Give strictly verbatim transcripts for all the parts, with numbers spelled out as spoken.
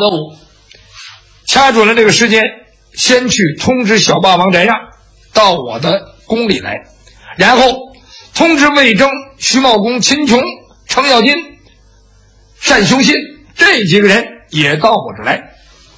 德武掐准了这个时间，先去通知小霸王翟让到我的宫里来，然后通知魏征、徐茂公、秦琼、程咬金、单雄信这几个人也到我这来。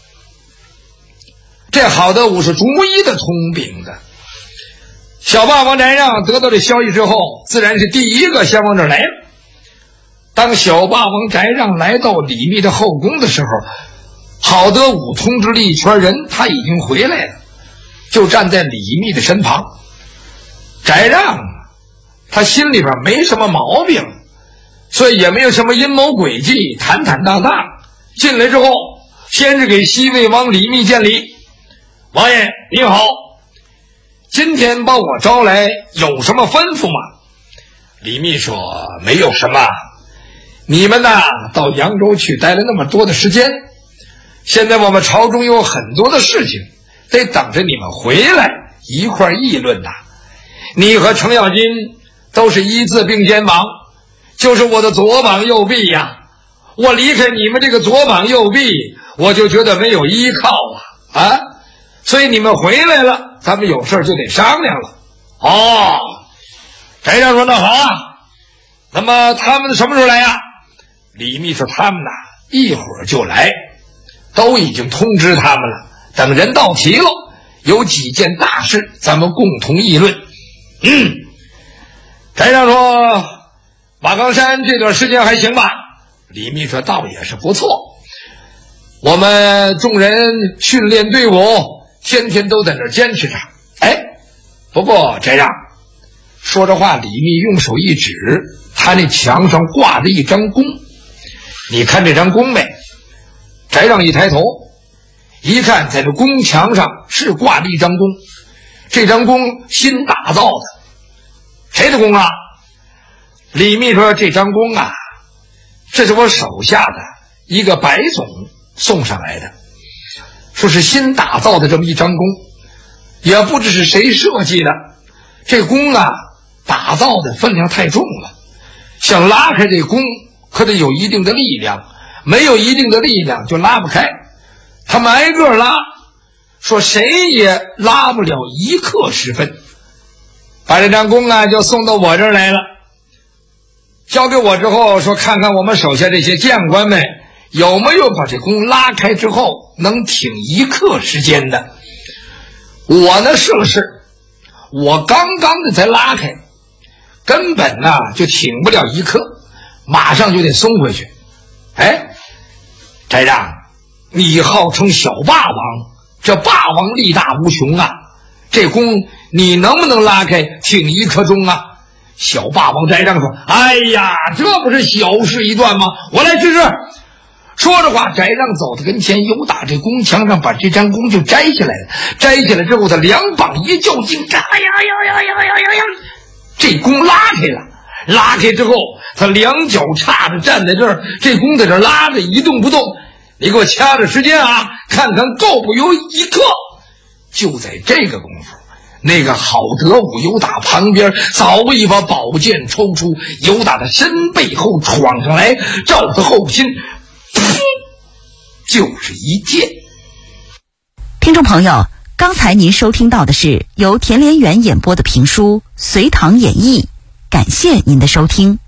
这郝德武是逐一的通禀的。小霸王翟让得到这消息之后，自然是第一个先往这儿来了。当小霸王翟让来到李密的后宫的时候，郝德武通知了一圈人，他已经回来了，就站在李密的身旁。翟让他心里边没什么毛病，所以也没有什么阴谋诡计，坦坦荡荡进来之后，先是给西魏王李密见礼。王爷你好，今天把我招来有什么吩咐吗？李密说没有什么，你们呐到扬州去待了那么多的时间，现在我们朝中有很多的事情得等着你们回来一块议论呐。你和程咬金都是一字并肩膀，就是我的左膀右臂呀。我离开你们这个左膀右臂，我就觉得没有依靠啊啊！所以你们回来了，咱们有事就得商量了。哦，翟让说那好啊，那么他们什么时候来呀？李密说他们呐一会儿就来，都已经通知他们了，等人到齐了，有几件大事咱们共同议论。嗯，翟让说马岗山这段时间还行吧？李密说倒也是不错，我们众人训练队伍天天都在那儿坚持着。哎，不过翟让说着话，李密用手一指，他那墙上挂着一张弓，你看这张弓没？翟让一抬头一看，在这弓墙上是挂着一张弓，这张弓新打造的。谁的弓啊？李密说这张弓啊，这是我手下的一个白总送上来的，说是新打造的这么一张弓，也不知是谁设计的。这弓啊打造的分量太重了，想拉开这弓可得有一定的力量，没有一定的力量就拉不开。他们挨个拉，说谁也拉不了一刻时分，把这张弓啊就送到我这儿来了。交给我之后说，看看我们手下这些将官们有没有把这弓拉开之后能挺一刻时间的。我呢试了试，我刚刚的才拉开，根本呢就挺不了一刻，马上就得松回去。哎，翟让，你号称小霸王，这霸王力大无穷啊，这弓你能不能拉开挺一刻钟啊？小霸王翟让说，哎呀，这不是小事一段吗？我来试试。说着话，翟让走到跟前，由打这弓墙上把这张弓就摘下来了。摘下来之后，他两膀一较劲，哎呀呀呀呀呀呀呀，这弓拉开了。拉开之后，他两脚叉着站在这儿，这弓在这拉着一动不动。你给我掐着时间啊，看看够不有一刻。就在这个功夫，那个郝德武由打旁边早已把宝剑抽出，由打的身背后闯上来，照他后心就是一剑。 听众朋友，刚才您收听到的是由田连元演播的评书《隋唐演义》，感谢您的收听。